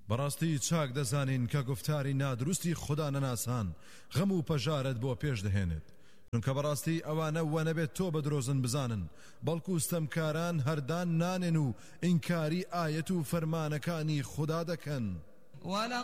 بەڕاستی چاک دەزانین کە گفتاری نادروستی خدا نەناسان غەم و پەژارت بۆ پێش دەهێنێت چونکە بەڕاستی ئەوانە وەنەبێت تۆ بەدرۆزن بزانن بەڵکو ستەمکاران هەردان نانێن و ئینکاری ئایەت و فەرمانەکانی خدا دەکەن